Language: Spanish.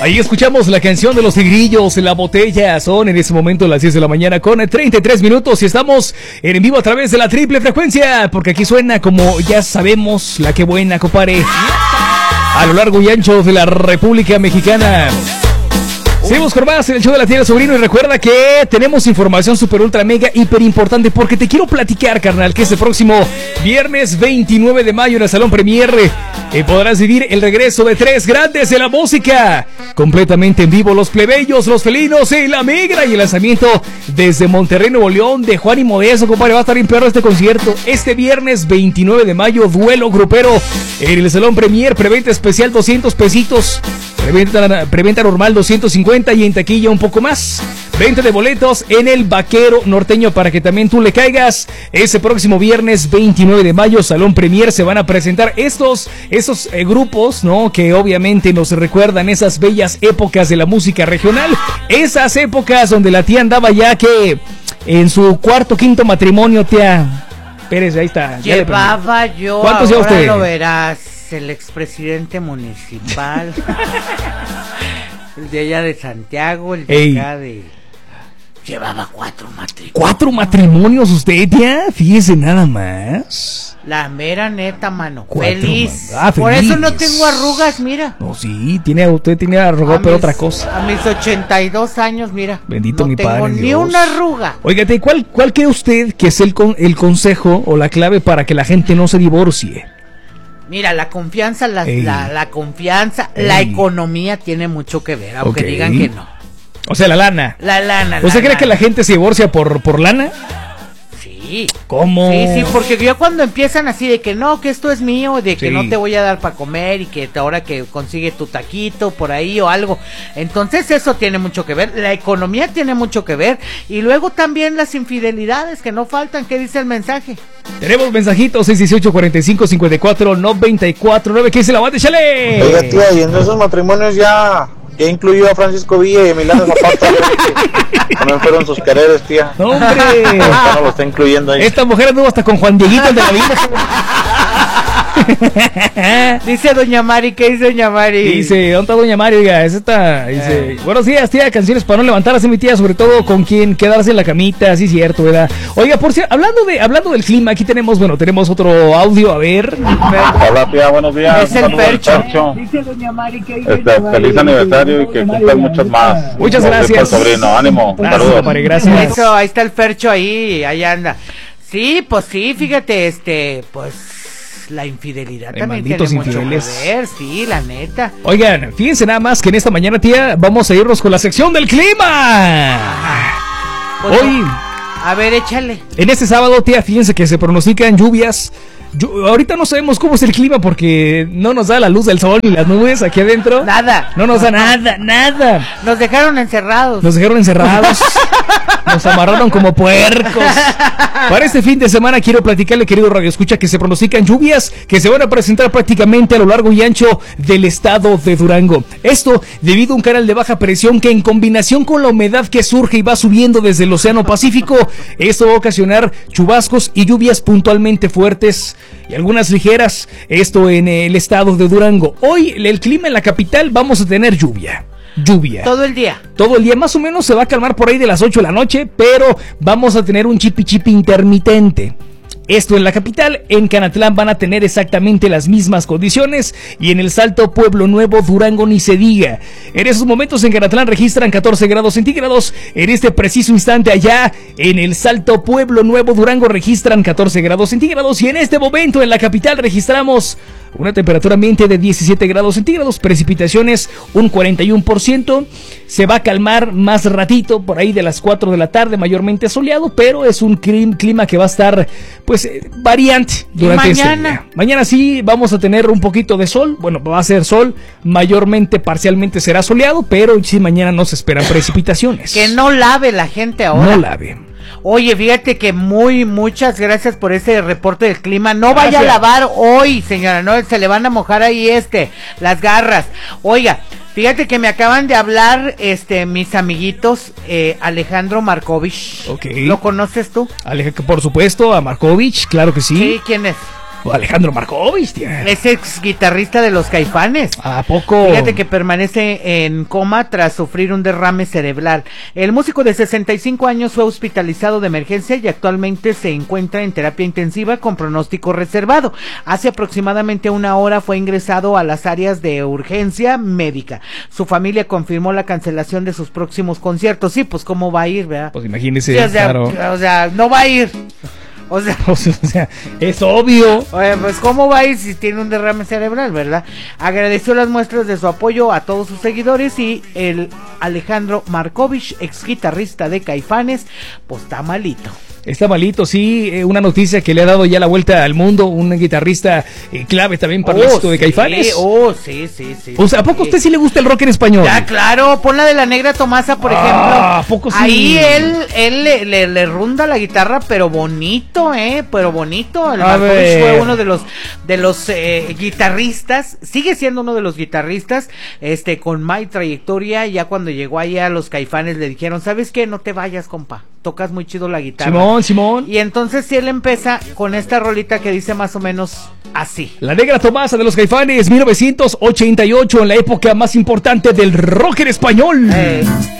Ahí escuchamos la canción de los Tigrillos, La Botella. Son en ese momento las 10 de la mañana con 33 minutos y estamos en vivo a través de la triple frecuencia, porque aquí suena, como ya sabemos, la que buena, compadre, a lo largo y ancho de la República Mexicana. Seguimos con más en el show de la tía del sobrino y recuerda que tenemos información super ultra mega hiper importante porque te quiero platicar, carnal, que este próximo viernes 29 de mayo en el Salón Premier podrás vivir el regreso de tres grandes de la música completamente en vivo: Los Plebeyos, Los Felinos y La Migra, y el lanzamiento desde Monterrey, Nuevo León, de Juan y Modesto, compadre. Va a estar bien perro este concierto este viernes 29 de mayo, duelo grupero en el Salón Premier, preventa especial 200 pesitos. Preventa normal 250 y en taquilla un poco más. Venta de boletos en el Vaquero Norteño para que también tú le caigas. Ese próximo viernes 29 de mayo, Salón Premier, se van a presentar esos grupos, ¿no? Que obviamente nos recuerdan esas bellas épocas de la música regional. Esas épocas donde la tía andaba ya que en su cuarto, quinto matrimonio, tía Pérez, ahí está. Llevaba yo, ¿cuántos ya usted? Lo verás. El expresidente municipal, el de allá de Santiago, el de acá de... Llevaba 4 matrimonios. 4 matrimonios usted, ya, fíjese nada más. La mera neta, mano. 4, feliz. feliz. Por eso no tengo arrugas, mira. No, sí, usted tiene arrugas, pero otra cosa. A mis 82 años, mira. Bendito no mi padre. No tengo ni una arruga. Óigate, ¿cuál cree usted que es el consejo o la clave para que la gente no se divorcie? Mira, la confianza, la confianza, la economía tiene mucho que ver, aunque digan que no. O sea, la lana. ¿Usted cree que la gente se divorcia por lana? Sí. ¿Cómo? Sí, porque ya cuando empiezan así de que no, que esto es mío, de que no te voy a dar para comer y que ahora que consigue tu taquito por ahí o algo. Entonces eso tiene mucho que ver, la economía tiene mucho que ver y luego también las infidelidades que no faltan. ¿Qué dice el mensaje? Tenemos mensajitos 618-45-54-94-9. ¿Qué dice la banda? ¡Échale! Oiga, tía, y en esos matrimonios ya incluyó a Francisco Villa y Emiliano Zapata. También fueron sus quereres, tía. ¡No, hombre! No lo está incluyendo ahí. Esta mujer anduvo hasta con Juan Dieguito, el de la vida. Dice doña Mari, ¿qué dice doña Mari? Dice, ¿dónde está doña Mari? Oiga, es esta. Dice, buenos días, tía, canciones para no levantarse, mi tía, sobre todo con quien quedarse en la camita, así cierto, ¿verdad? Oiga, por cierto, hablando del clima, aquí tenemos otro audio, a ver. Hola, tía, buenos días. Es el Fercho. Dice doña Mari que feliz aniversario y que cumplan muchos más. Muchas gracias. Sobrino, ánimo, saludos. Mari, gracias. Eso, ahí está el Fercho ahí anda. Sí, pues sí, fíjate, pues la infidelidad también tiene mucho que ver, sí, la neta. Oigan, fíjense nada más que en esta mañana, tía, vamos a irnos con la sección del clima. Pues hoy, a ver, échale. En este sábado, tía, fíjense que se pronostican lluvias. Ahorita no sabemos cómo es el clima porque no nos da la luz del sol ni las nubes aquí adentro. Nada. No nos da nada. Nos dejaron encerrados. Nos amarraron como puercos. Para este fin de semana quiero platicarle, querido Radio Escucha, que se pronostican lluvias que se van a presentar prácticamente a lo largo y ancho del estado de Durango. Esto debido a un canal de baja presión que, en combinación con la humedad que surge y va subiendo desde el Océano Pacífico, esto va a ocasionar chubascos y lluvias puntualmente fuertes y algunas ligeras, esto en el estado de Durango. Hoy el clima en la capital, vamos a tener lluvia. Todo el día, más o menos se va a calmar por ahí de las 8 de la noche, pero vamos a tener un chipi intermitente. Esto en la capital. En Canatlán van a tener exactamente las mismas condiciones y en el Salto, Pueblo Nuevo, Durango ni se diga. En esos momentos en Canatlán registran 14 grados centígrados. En este preciso instante allá en el Salto, Pueblo Nuevo, Durango registran 14 grados centígrados y en este momento en la capital registramos una temperatura ambiente de 17 grados centígrados, precipitaciones un 41%, se va a calmar más ratito, por ahí de las 4 de la tarde, mayormente soleado, pero es un clima que va a estar, pues, variante durante este día. Mañana sí vamos a tener un poquito de sol, bueno, va a ser sol, mayormente, parcialmente será soleado, pero sí mañana no se esperan precipitaciones. Que no lave la gente ahora. No lave. Oye, fíjate que muchas gracias por ese reporte del clima. No vaya a lavar hoy, señora, no se le van a mojar ahí las garras. Oiga, fíjate que me acaban de hablar mis amiguitos Alejandro Markovich. Okay. ¿Lo conoces tú? Por supuesto, a Markovich, claro que sí. Sí, ¿quién es? O Alejandro Markovich, tía. Es ex guitarrista de los Caifanes. ¿A poco? Fíjate que permanece en coma tras sufrir un derrame cerebral. El músico de 65 años fue hospitalizado de emergencia y actualmente se encuentra en terapia intensiva con pronóstico reservado. Hace aproximadamente una hora fue ingresado a las áreas de urgencia médica. Su familia confirmó la cancelación de sus próximos conciertos. Sí, pues cómo va a ir, ¿verdad? Pues imagínese, Sí, claro. o sea, no va a ir. O sea, O sea, es obvio. oye, pues cómo va a ir si tiene un derrame cerebral, ¿verdad? Agradeció las muestras de su apoyo a todos sus seguidores y el Alejandro Markovich, ex guitarrista de Caifanes, pues está malito. Está malito, sí, una noticia que le ha dado ya la vuelta al mundo, un guitarrista clave también para el éxito de Caifanes. Sí. O sea, ¿a poco a usted sí le gusta el rock en español? Ya, claro, pon la de la Negra Tomasa, por ejemplo. ¿A poco sí? Ahí él le runda la guitarra, pero bonito, pero bonito. El Markovich fue uno de los guitarristas, sigue siendo uno de los guitarristas, con más trayectoria. Ya cuando llegó ahí a los Caifanes le dijeron, ¿sabes qué? No te vayas, compa, tocas muy chido la guitarra. Simón. Y entonces sí, él empieza con esta rolita que dice más o menos así. La Negra Tomasa de los Caifanes, 1988, en la época más importante del rock en español.